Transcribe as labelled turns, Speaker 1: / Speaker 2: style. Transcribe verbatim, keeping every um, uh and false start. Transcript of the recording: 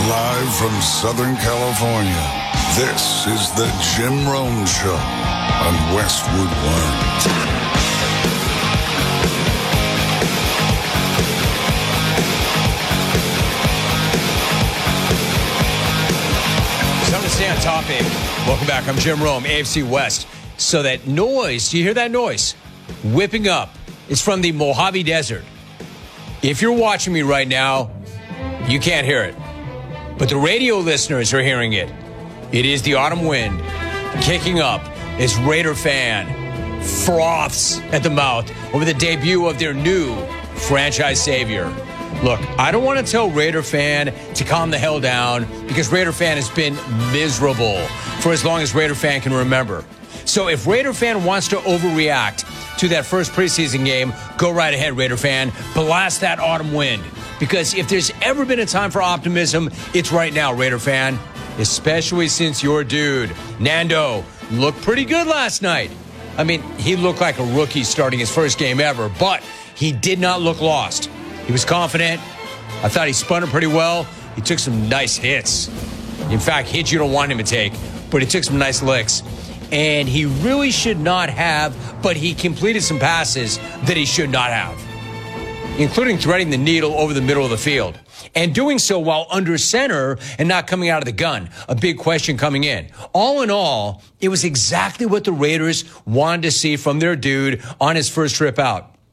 Speaker 1: Live from Southern California, this is the Jim Rome Show on Westwood One.
Speaker 2: Time to stay on topic. Welcome back. I'm Jim Rome, A F C West. So that noise, do you hear that noise? Whipping up. It's from the Mojave Desert. If you're watching me right now, you can't hear it. But the radio listeners are hearing it. It is the autumn wind kicking up as Raider fan froths at the mouth over the debut of their new franchise savior. Look, I don't want to tell Raider fan to calm the hell down because Raider fan has been miserable for as long as Raider fan can remember. So if Raider fan wants to overreact to that first preseason game, go right ahead, Raider fan. Blast that autumn wind. Because if there's ever been a time for optimism, it's right now, Raider fan. Especially since your dude, Nando, looked pretty good last night. I mean, he looked like a rookie starting his first game ever, but he did not look lost. He was confident. I thought he spun it pretty well. He took some nice hits. In fact, hits you don't want him to take, but he took some nice licks. And he really should not have, but he completed some passes that he should not have, including threading the needle over the middle of the field. And doing so while under center and not coming out of the gun. A big question coming in. All in all, it was exactly what the Raiders wanted to see from their dude on his first trip out.